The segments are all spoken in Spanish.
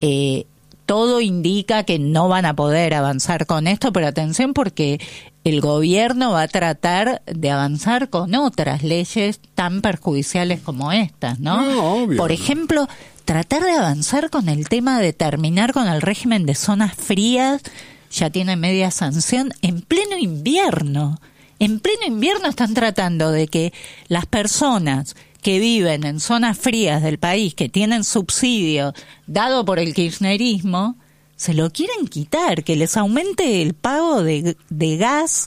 todo indica que no van a poder avanzar con esto, pero atención porque el gobierno va a tratar de avanzar con otras leyes tan perjudiciales como estas, ¿no? No, obvio. Por ejemplo, tratar de avanzar con el tema de terminar con el régimen de zonas frías, ya tiene media sanción, en pleno invierno. En pleno invierno están tratando de que las personas que viven en zonas frías del país, que tienen subsidio dado por el kirchnerismo, se lo quieren quitar, que les aumente el pago de gas.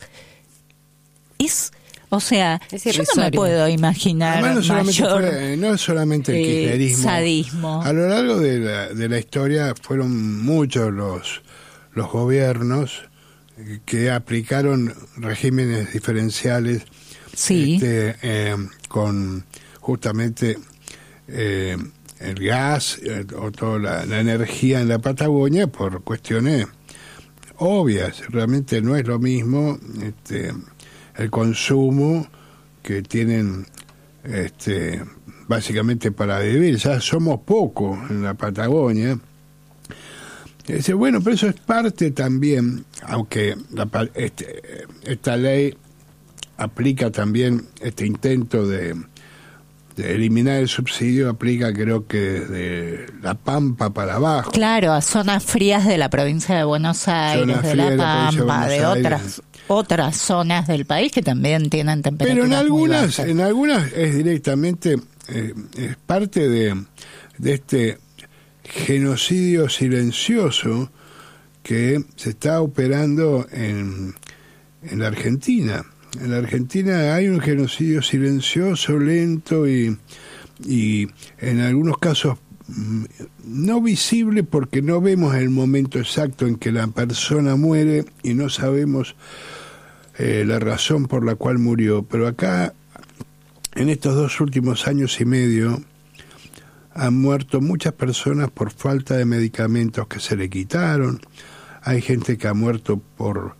O sea, yo no me puedo imaginar no solamente el kirchnerismo, sadismo. A lo largo de la historia fueron muchos los gobiernos que aplicaron regímenes diferenciales, sí, con justamente el gas o toda la energía en la Patagonia por cuestiones obvias. Realmente no es lo mismo el consumo que tienen básicamente para vivir. Ya somos pocos en la Patagonia. Bueno, pero eso es parte también, aunque esta ley aplica también este intento de eliminar el subsidio, aplica creo que desde La Pampa para abajo. Claro, a zonas frías de la provincia de Buenos Aires, de La Pampa, de otras zonas del país que también tienen temperaturas. Pero en algunas es directamente, es parte de este genocidio silencioso que se está operando en la Argentina. En la Argentina hay un genocidio silencioso, lento y en algunos casos no visible, porque no vemos el momento exacto en que la persona muere y no sabemos la razón por la cual murió. Pero acá, en estos 2 últimos años y medio, han muerto muchas personas por falta de medicamentos que se le quitaron. Hay gente que ha muerto por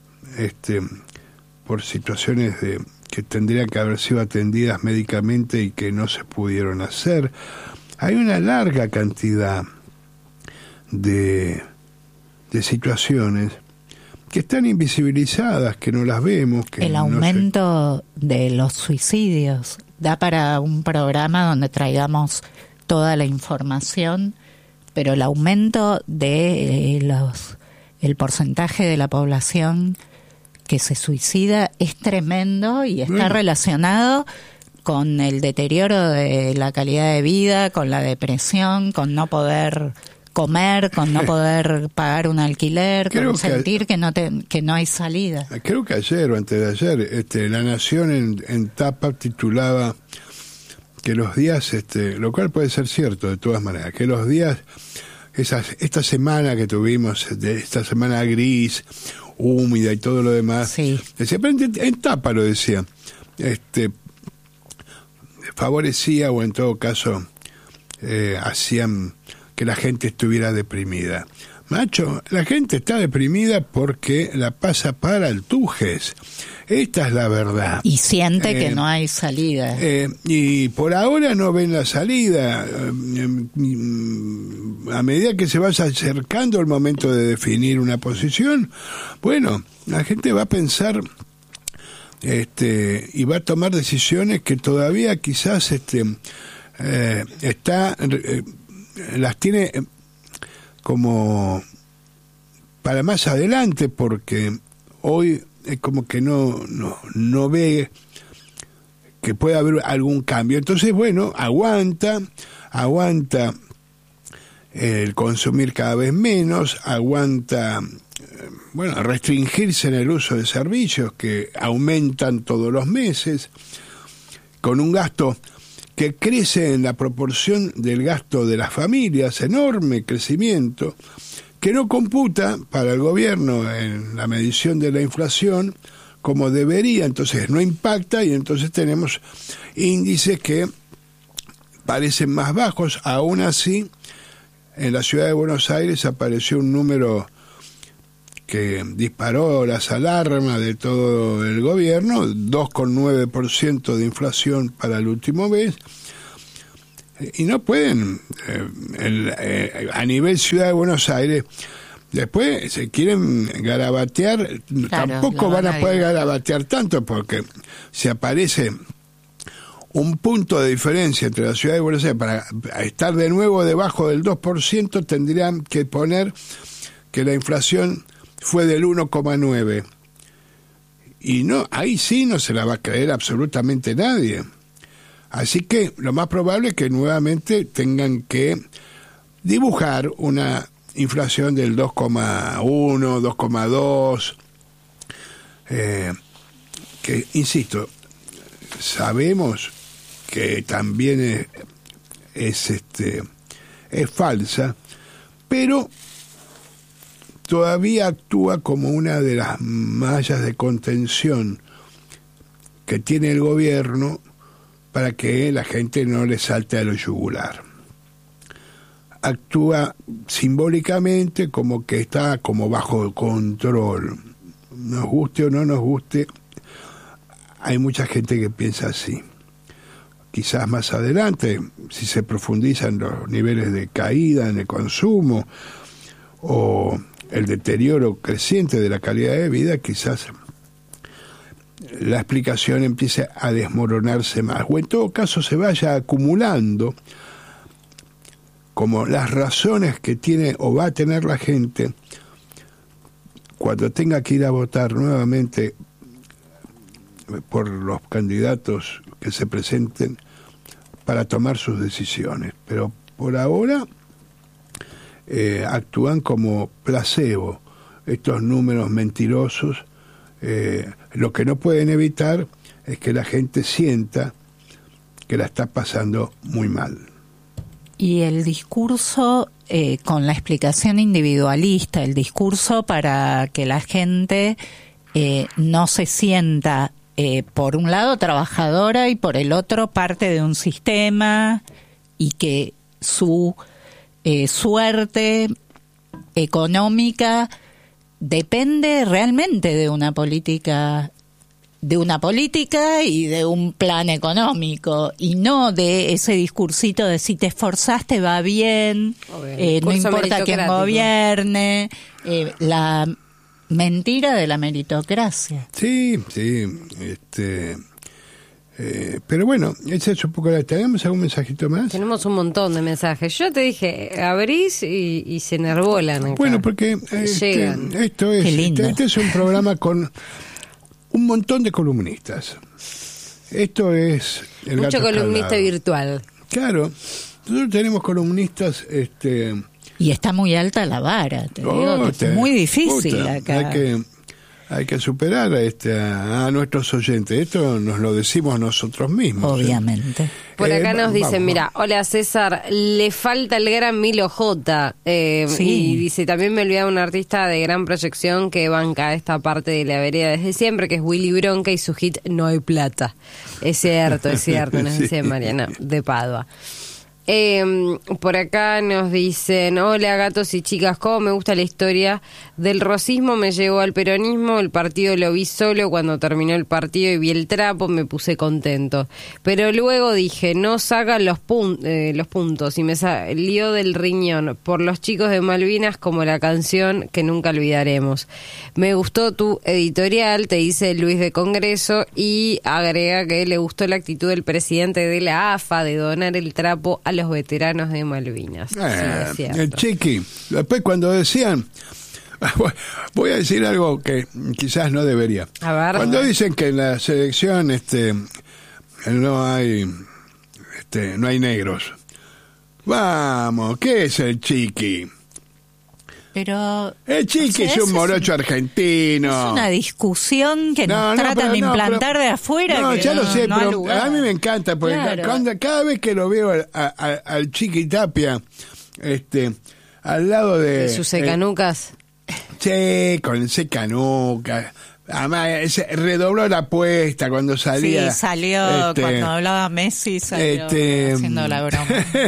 situaciones que tendrían que haber sido atendidas médicamente y que no se pudieron hacer. Hay una larga cantidad de situaciones que están invisibilizadas, que no las vemos. Que el aumento de los suicidios da para un programa donde traigamos toda la información, pero el aumento de el porcentaje de la población que se suicida es tremendo y está relacionado con el deterioro de la calidad de vida, con la depresión, con no poder comer, con no poder pagar un alquiler, con sentir que no hay salida. Creo que ayer o antes de ayer, La Nación en tapa titulaba que los días, lo cual puede ser cierto de todas maneras, que los días, esta semana que tuvimos, esta semana gris, húmeda y todo lo demás, sí. Decía, pero en tapa lo decía, favorecía o en todo caso hacían que la gente estuviera deprimida. Macho, la gente está deprimida porque la pasa para el tujes. Esta es la verdad. Y siente que no hay salida. Y por ahora no ven la salida. A medida que se vaya acercando el momento de definir una posición, bueno, la gente va a pensar y va a tomar decisiones que todavía quizás las tiene como para más adelante, porque hoy es como que no ve que pueda haber algún cambio. Entonces, bueno, aguanta el consumir cada vez menos, aguanta restringirse en el uso de servicios que aumentan todos los meses, con un gasto que crece en la proporción del gasto de las familias, enorme crecimiento, que no computa para el gobierno en la medición de la inflación como debería, entonces no impacta y entonces tenemos índices que parecen más bajos. Aún así, en la ciudad de Buenos Aires apareció un número que disparó las alarmas de todo el gobierno, 2,9% de inflación para el último mes, y no pueden, a nivel Ciudad de Buenos Aires, después se quieren garabatear, claro, tampoco van a poder garabatear tanto, porque si aparece un punto de diferencia entre la Ciudad de Buenos Aires, para estar de nuevo debajo del 2%, tendrían que poner que la inflación fue del 1,9%. Y no, ahí sí no se la va a creer absolutamente nadie. Así que lo más probable es que nuevamente tengan que dibujar una inflación del 2,1, 2,2, que, insisto, sabemos que también es falsa, pero todavía actúa como una de las mallas de contención que tiene el gobierno para que la gente no le salte a lo yugular. Actúa simbólicamente como que está como bajo control. Nos guste o no nos guste, hay mucha gente que piensa así. Quizás más adelante, si se profundizan los niveles de caída en el consumo o el deterioro creciente de la calidad de vida, quizás la explicación empiece a desmoronarse más, o en todo caso se vaya acumulando como las razones que tiene o va a tener la gente cuando tenga que ir a votar nuevamente por los candidatos que se presenten para tomar sus decisiones. Pero por ahora actúan como placebo estos números mentirosos. Lo que no pueden evitar es que la gente sienta que la está pasando muy mal. Y el discurso con la explicación individualista, el discurso para que la gente no se sienta, por un lado, trabajadora y por el otro, parte de un sistema, y que su suerte económica depende realmente de una política y de un plan económico, y no de ese discursito de si te esforzaste va bien, no importa quién gobierne, la mentira de la meritocracia. Sí, pero bueno, esa es un poco la... ¿Tenemos algún mensajito más? Tenemos un montón de mensajes. Yo te dije, abrís y se enarbolan acá. Bueno, porque llegan. Este es un programa con un montón de columnistas. Esto es el mucho gato columnista escaldado. virtual. Claro, nosotros tenemos columnistas... Y está muy alta la vara, te digo, que es muy difícil acá. Hay que superar a nuestros oyentes. Esto nos lo decimos nosotros mismos. Obviamente. Por acá nos dicen, vamos. mira, hola César, le falta el gran Milo J. Sí. Y dice, también me olvidaba un artista de gran proyección que banca esta parte de la vereda desde siempre, que es Willy Bronca y su hit No hay plata. Es cierto, nos dice Mariana de Padua. Por acá nos dicen, hola gatos y chicas, cómo me gusta la historia del rosismo, me llevó al peronismo, el partido lo vi solo, cuando terminó el partido y vi el trapo me puse contento, pero luego dije, no sacan los puntos y me salió del riñón por los chicos de Malvinas, como la canción que nunca olvidaremos. Me gustó tu editorial, te dice Luis de Congreso, y agrega que le gustó la actitud del presidente de la AFA de donar el trapo a los veteranos de Malvinas. Sí, es cierto. El Chiqui. Después cuando decían, voy a decir algo que quizás no debería. A ver. Cuando dicen que en la selección no hay negros. Vamos, ¿qué es el Chiqui? Pero el Chiqui es un morocho argentino. Es una discusión que nos tratan de implantar de afuera. No, ya lo sé, pero lugar. a mí me encanta, porque cada vez que lo veo al Chiqui Tapia, al lado de sus secanucas. Sí, con el secanucas. Además, redobló la apuesta cuando salía. Sí, salió cuando hablaba Messi, salió haciendo la broma.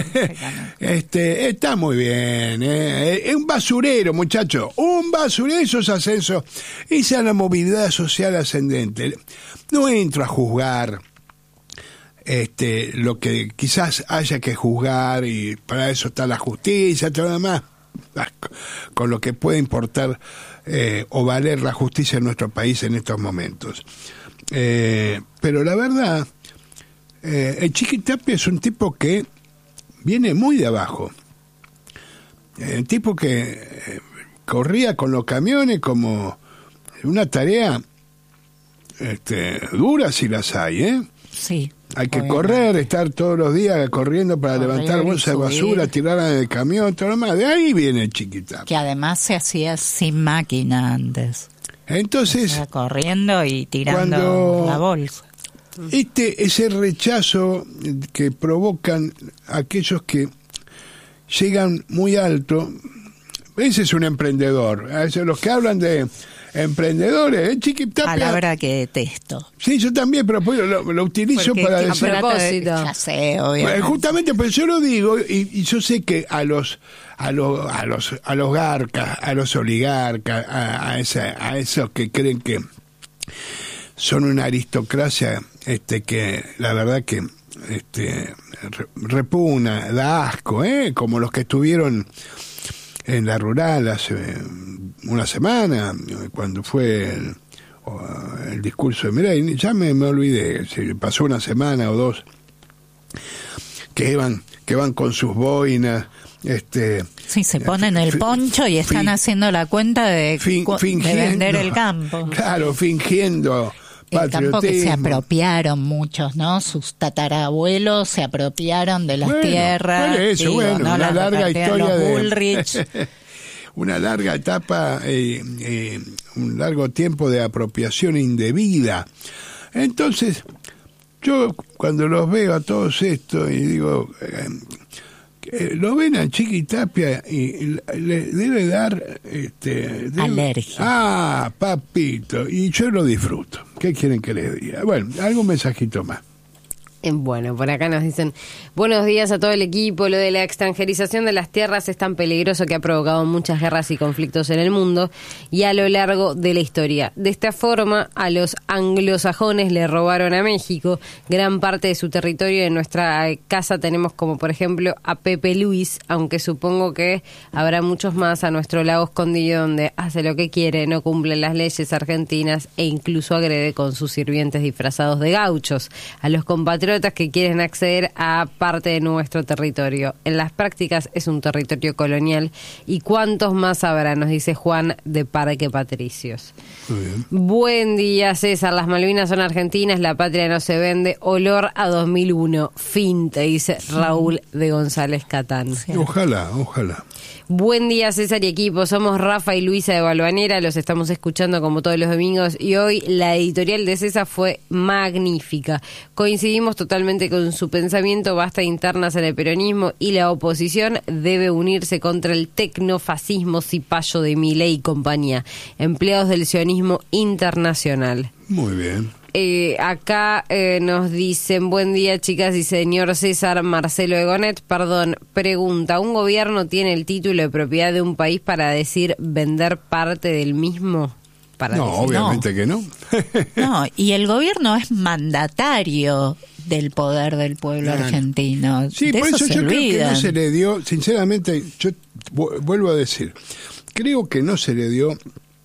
Está muy bien. Es un basurero, muchacho. Un basurero, esos ascensos. Esa es la movilidad social ascendente. No entro a juzgar lo que quizás haya que juzgar, y para eso está la justicia, todo lo demás, con lo que puede importar o valer la justicia en nuestro país en estos momentos. Pero la verdad, el Chiquitapia es un tipo que viene muy de abajo. Un tipo que corría con los camiones como una tarea dura, si las hay, ¿eh? Sí. Hay que correr, estar todos los días corriendo para levantar bolsas de basura, tirarla del camión, todo lo demás. De ahí viene el Chiquitapia. Que además se hacía sin máquina antes. Entonces, o sea, corriendo y tirando la bolsa. Ese rechazo que provocan aquellos que llegan muy alto, ese es un emprendedor. Los que hablan de emprendedores, el Chiquitapia. Palabra que detesto. Sí, yo también, pero lo utilizo porque para decir. A propósito. Ya sé, obviamente. Justamente, pero yo lo digo, y yo sé que a los garcas, a los oligarcas, a esos que creen que son una aristocracia, que la verdad que repugna, da asco, como los que estuvieron en la rural hace una semana, cuando fue el discurso de Milei. Ya me olvidé, si pasó una semana o dos, que van con sus boinas, sí, se ponen el poncho y están haciendo la cuenta de vender el campo. Claro, fingiendo el campo que se patriotismo. apropiaron muchos, ¿no? Sus tatarabuelos se apropiaron de las tierras. Por eso, ¿no? una Las larga repartieron historia los de Bullrich. una larga etapa, un largo tiempo de apropiación indebida. Entonces, yo cuando los veo a todos estos y digo, lo ven a Chiquitapia y le debe dar alergia. Ah, papito, y yo lo disfruto. ¿Qué quieren que les diga? Bueno, algún mensajito más. Bueno, por acá nos dicen, buenos días a todo el equipo. Lo de la extranjerización de las tierras es tan peligroso que ha provocado muchas guerras y conflictos en el mundo y a lo largo de la historia. De esta forma, a los anglosajones le robaron a México gran parte de su territorio. En nuestra casa tenemos como, por ejemplo, a Pepe Luis, aunque supongo que habrá muchos más a nuestro lago escondido donde hace lo que quiere, no cumple las leyes argentinas e incluso agrede con sus sirvientes disfrazados de gauchos a los compatriotas que quieren acceder a parte de nuestro territorio. En las prácticas es un territorio colonial. ¿Y cuántos más habrá? Nos dice Juan de Parque Patricios. Muy bien. Buen día, César. Las Malvinas son argentinas, la patria no se vende. Olor a 2001. Fin, te dice Raúl de González Catán. Sí. Ojalá. Buen día, César y equipo. Somos Rafa y Luisa de Balvanera. Los estamos escuchando como todos los domingos. Y hoy la editorial de César fue magnífica. Coincidimos totalmente con su pensamiento. Basta de internas en el peronismo y la oposición debe unirse contra el tecnofascismo cipayo de Milei y compañía. Empleados del sionismo internacional. Muy bien. Acá nos dicen, buen día chicas y señor César. Marcelo Egonet, perdón, pregunta, ¿un gobierno tiene el título de propiedad de un país para decir vender parte del mismo? No, obviamente que no. No, y el gobierno es mandatario del poder del pueblo argentino. Sí, de por eso eso se yo creo que olvidan. no se le dio, sinceramente, yo vuelvo a decir, creo que no se le dio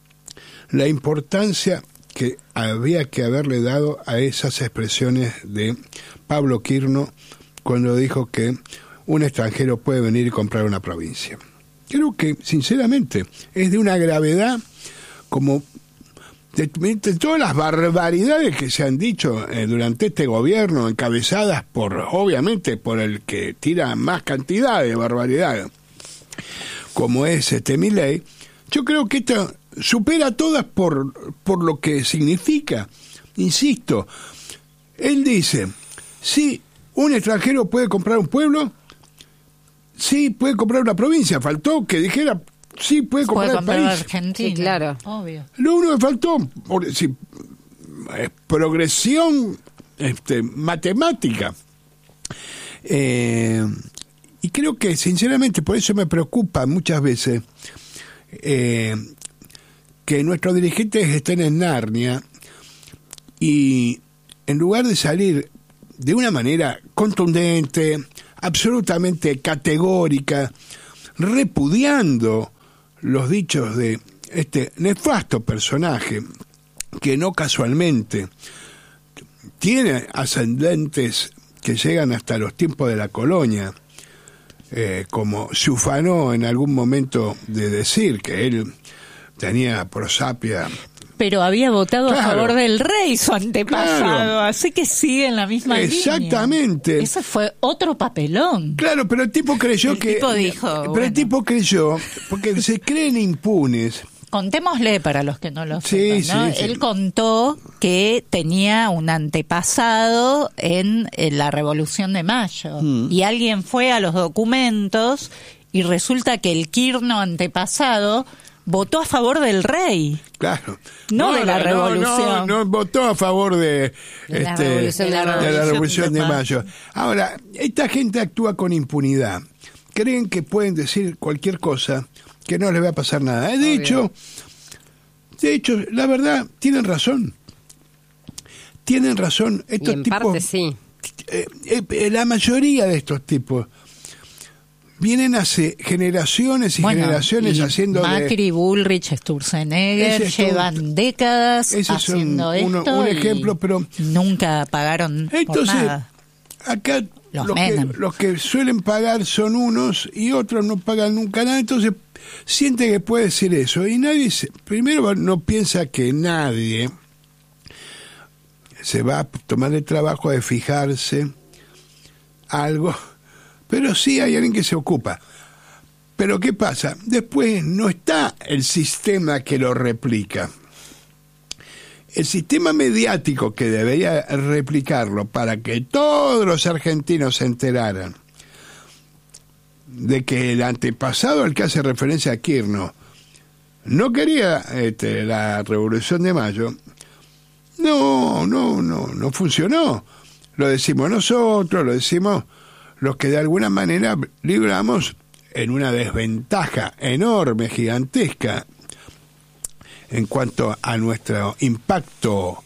la importancia que había que haberle dado a esas expresiones de Pablo Quirno cuando dijo que un extranjero puede venir y comprar una provincia. Creo que, sinceramente, es de una gravedad como de todas las barbaridades que se han dicho durante este gobierno, encabezadas obviamente, por el que tira más cantidad de barbaridades, como es Milei. Yo creo que esto supera a todas por lo que significa. Insisto, él dice, sí, un extranjero puede comprar un pueblo, sí, puede comprar una provincia. Faltó que dijera, sí, puede comprar el país. Argentina. Sí, claro. Obvio. Lo único que faltó, progresión matemática. Y creo que, sinceramente, por eso me preocupa muchas veces que nuestros dirigentes estén en Narnia y en lugar de salir de una manera contundente, absolutamente categórica, repudiando los dichos de este nefasto personaje que no casualmente tiene ascendentes que llegan hasta los tiempos de la colonia, como se ufanó en algún momento de decir que él tenía prosapia. Pero había votado Claro. a favor del rey, su antepasado, Claro. así que sigue en la misma línea. Exactamente. Ese fue otro papelón. Claro, pero el tipo creyó El que... tipo dijo, pero bueno. el tipo creyó, porque se creen impunes. Contémosle para los que no lo Sí, sepan, ¿no? sí, sí. Él contó que tenía un antepasado en la Revolución de Mayo y alguien fue a los documentos y resulta que el Quirno antepasado votó a favor del rey. Claro. No de la revolución. No, votó a favor de La revolución de Mayo. la revolución de Mayo. Ahora, esta gente actúa con impunidad. Creen que pueden decir cualquier cosa, que no les va a pasar nada. De hecho, la verdad, tienen razón. Tienen razón. Y Estos en tipos, parte sí. la mayoría de estos tipos vienen hace generaciones y generaciones y haciendo Macri, Bullrich, Sturzenegger Ese es un- llevan décadas ese es haciendo un esto y ejemplo, pero nunca pagaron por entonces nada. acá Los los que, Menem. los que suelen pagar son unos y otros no pagan nunca nada, entonces siente que puede decir eso y nadie primero no piensa que nadie se va a tomar el trabajo de fijarse algo, pero sí hay alguien que se ocupa. Pero ¿qué pasa? Después no está el sistema que lo replica. El sistema mediático que debería replicarlo para que todos los argentinos se enteraran de que el antepasado al que hace referencia a Quirno no quería la Revolución de Mayo, no funcionó. Lo decimos nosotros, lo decimos los que de alguna manera libramos en una desventaja enorme, gigantesca, en cuanto a nuestro impacto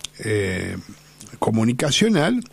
comunicacional,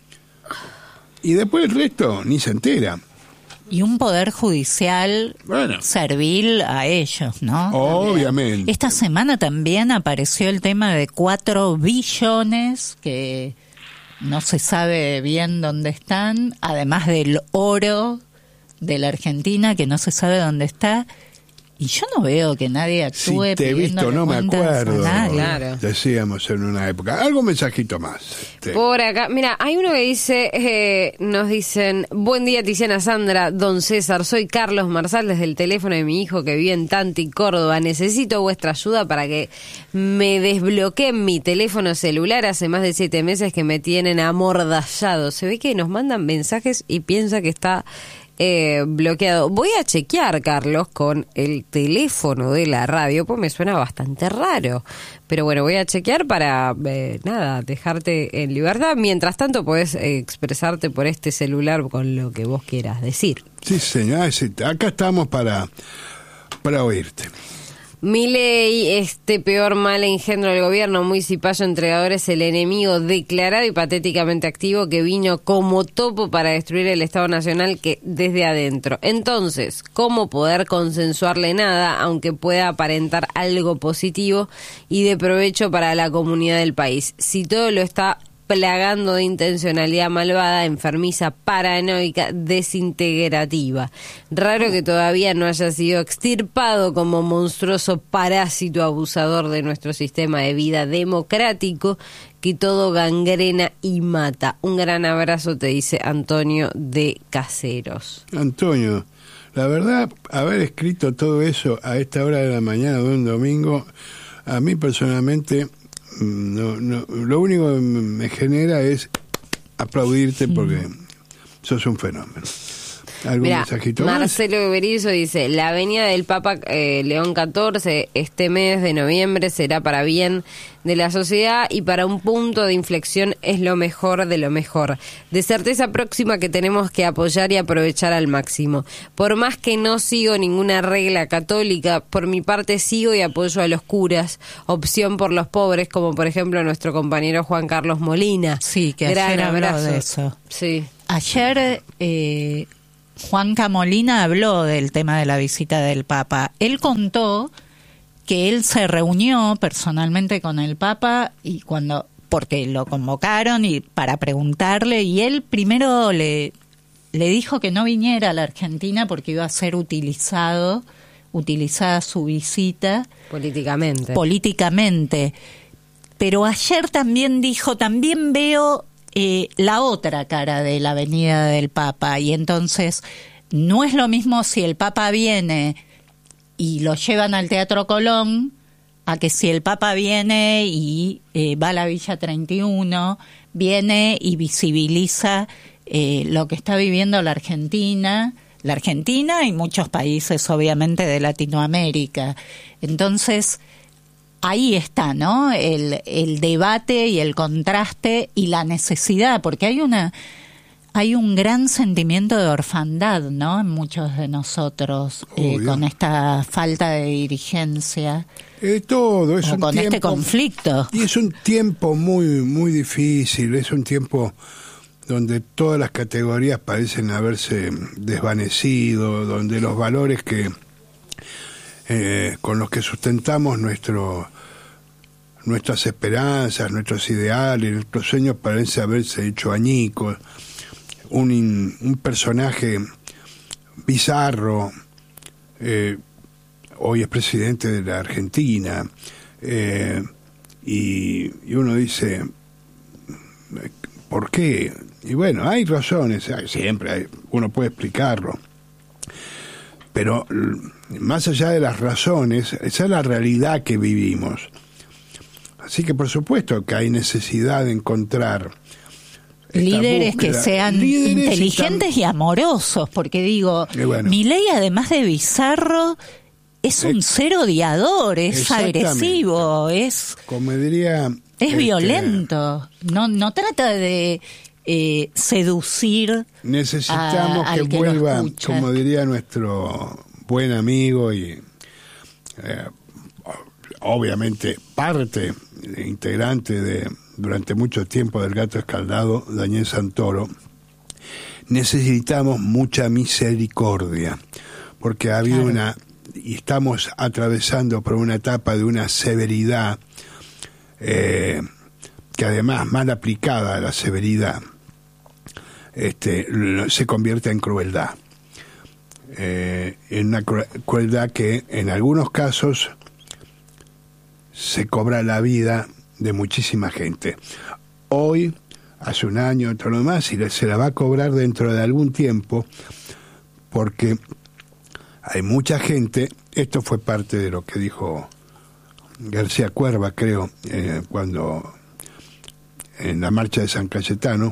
y después el resto ni se entera. Y un poder judicial Bueno. servil a ellos, ¿no? Obviamente. Esta semana también apareció el tema de 4 billones que no se sabe bien dónde están, además del oro de la Argentina que no se sabe dónde está. Y yo no veo que nadie actúe Si te he visto, pidiéndole no me cuentas a acuerdo. nadie. Claro. Decíamos en una época. Algún mensajito más. Por acá, mira, hay uno que dice, nos dicen, buen día Tiziana, Sandra, don César, soy Carlos Marsal desde el teléfono de mi hijo que vive en Tanti, Córdoba, necesito vuestra ayuda para que me desbloqueen mi teléfono celular, hace más de 7 meses que me tienen amordallado, se ve que nos mandan mensajes y piensa que está bloqueado. Voy a chequear, Carlos, con el teléfono de la radio, pues me suena bastante raro. Pero bueno, voy a chequear para, dejarte en libertad. Mientras tanto, podés expresarte por este celular con lo que vos quieras decir. Sí, señor. Acá estamos para oírte. Milei, este peor mal engendro del gobierno, muy cipayo entregador, es el enemigo declarado y patéticamente activo que vino como topo para destruir el Estado Nacional que desde adentro. Entonces, ¿cómo poder consensuarle nada, aunque pueda aparentar algo positivo y de provecho para la comunidad del país? Si todo lo está plagando de intencionalidad malvada, enfermiza, paranoica, desintegrativa. Raro que todavía no haya sido extirpado como monstruoso parásito abusador de nuestro sistema de vida democrático que todo gangrena y mata. Un gran abrazo, te dice Antonio de Caseros. Antonio, la verdad, haber escrito todo eso a esta hora de la mañana de un domingo, a mí personalmente lo único que me genera es aplaudirte porque sos un fenómeno. ¿Algún Mirá, mensajito más? Marcelo Berizo dice: la venida del Papa León XIV este mes de noviembre será para bien de la sociedad y para un punto de inflexión es lo mejor de lo mejor. De certeza próxima que tenemos que apoyar y aprovechar al máximo. Por más que no sigo ninguna regla católica, por mi parte sigo y apoyo a los curas, opción por los pobres, como por ejemplo nuestro compañero Juan Carlos Molina. Sí, que Gran ayer habló abrazo. de eso. Sí. Ayer Juanca Molina habló del tema de la visita del Papa. Él contó que él se reunió personalmente con el Papa y porque lo convocaron y para preguntarle, y él primero le dijo que no viniera a la Argentina porque iba a ser utilizada su visita políticamente. Pero ayer también dijo, también veo la otra cara de la venida del Papa, y entonces no es lo mismo si el Papa viene y lo llevan al Teatro Colón a que si el Papa viene y va a la Villa 31, viene y visibiliza lo que está viviendo la Argentina y muchos países obviamente de Latinoamérica. Entonces ahí está, ¿no? El debate y el contraste y la necesidad, porque hay un gran sentimiento de orfandad, ¿no? En muchos de nosotros, con esta falta de dirigencia. Todo, es o un con tiempo, este conflicto. Y es un tiempo muy, muy difícil, es un tiempo donde todas las categorías parecen haberse desvanecido, donde los valores que con los que sustentamos nuestras esperanzas, nuestros ideales, nuestros sueños parecen haberse hecho añicos. Un personaje bizarro, hoy es presidente de la Argentina, y uno dice, ¿por qué? Y bueno, hay razones, uno puede explicarlo, pero más allá de las razones, esa es la realidad que vivimos. Así que por supuesto que hay necesidad de encontrar líderes que sean inteligentes y amorosos, porque digo, Milei, además de bizarro, es un ser odiador, es agresivo, es, como diría, es violento, no trata de seducir. Necesitamos que vuelva, como diría nuestro buen amigo y obviamente parte integrante durante mucho tiempo del Gato Escaldado, Daniel Santoro. Necesitamos mucha misericordia, porque ha habido y estamos atravesando por una etapa de una severidad que además, mal aplicada a la severidad, se convierte en crueldad, en una crueldad que en algunos casos se cobra la vida de muchísima gente. Hoy, hace un año, otro lo más, y se la va a cobrar dentro de algún tiempo, porque hay mucha gente. Esto fue parte de lo que dijo García Cuerva, creo, cuando en la marcha de San Cayetano,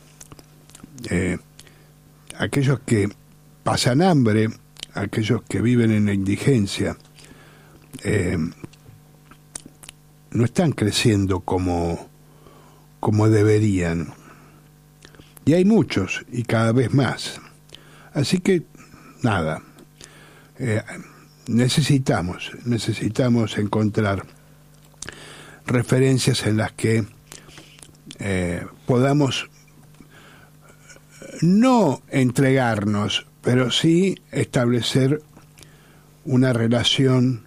aquellos que pasan hambre, aquellos que viven en la indigencia, no están creciendo como deberían. Y hay muchos, y cada vez más. Así que, nada, necesitamos encontrar referencias en las que podamos no entregarnos, pero sí establecer una relación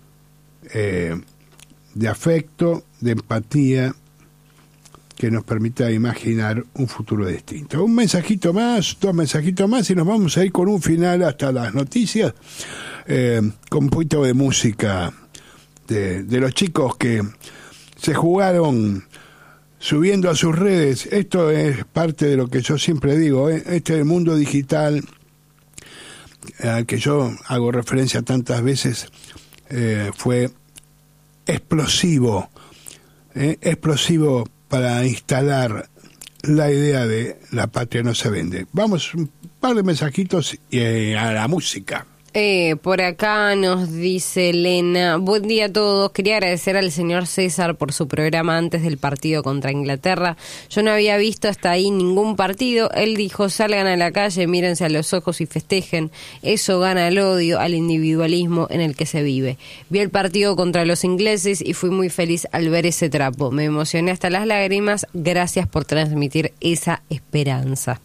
de afecto, de empatía, que nos permita imaginar un futuro distinto. Un mensajito más, 2 mensajitos más, y nos vamos a ir con un final hasta las noticias, con un poquito de música de los chicos que se jugaron subiendo a sus redes. Esto es parte de lo que yo siempre digo, este mundo digital al que yo hago referencia tantas veces, fue explosivo para instalar la idea de la patria no se vende. Vamos un par de mensajitos y a la música. Por acá nos dice Elena, buen día a todos, quería agradecer al señor César por su programa antes del partido contra Inglaterra. Yo no había visto hasta ahí ningún partido. Él dijo, salgan a la calle, mírense a los ojos y festejen. Eso gana el odio al individualismo en el que se vive. Vi el partido contra los ingleses y fui muy feliz al ver ese trapo. Me emocioné hasta las lágrimas. Gracias por transmitir esa esperanza.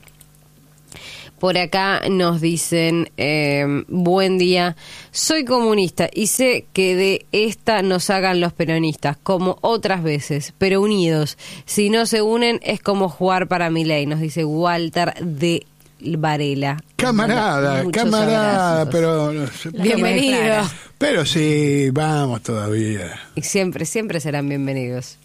Por acá nos dicen, buen día, soy comunista y sé que de esta nos sacan los peronistas, como otras veces, pero unidos. Si no se unen es como jugar para Milei, nos dice Walter de Varela. Camarada, pero... Bienvenido. Pero sí, vamos todavía. Y siempre serán bienvenidos.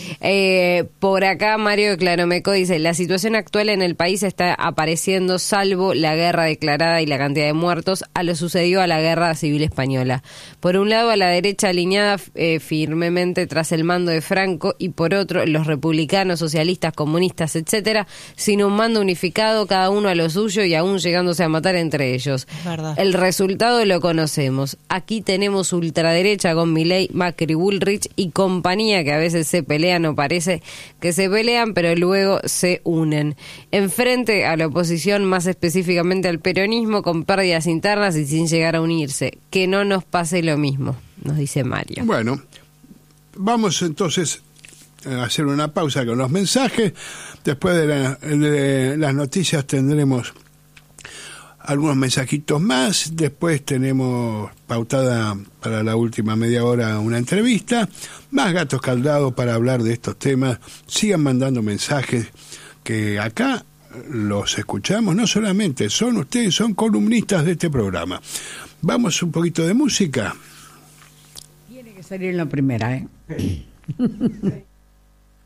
Por acá Mario de Claromeco dice, la situación actual en el país está apareciendo, salvo la guerra declarada y la cantidad de muertos, a lo sucedió a la guerra civil española. Por un lado a la derecha alineada firmemente tras el mando de Franco, y por otro los republicanos, socialistas, comunistas, etcétera, sin un mando unificado, cada uno a lo suyo y aún llegándose a matar entre ellos. Verdad. El resultado lo conocemos. Aquí tenemos ultraderecha con Milei, Macri, Bullrich y compañía, que a veces se pelean o parece que se pelean, pero luego se unen. Enfrente a la oposición, más específicamente al peronismo, con pérdidas internas y sin llegar a unirse. Que no nos pase lo mismo, nos dice Mario. Bueno, vamos entonces a hacer una pausa con los mensajes. Después de las noticias tendremos algunos mensajitos más. Después tenemos pautada para la última media hora una entrevista. Más gatos caldados para hablar de estos temas. Sigan mandando mensajes, que acá los escuchamos. No solamente son ustedes, son columnistas de este programa. Vamos un poquito de música. Tiene que salir en la primera, ¿eh?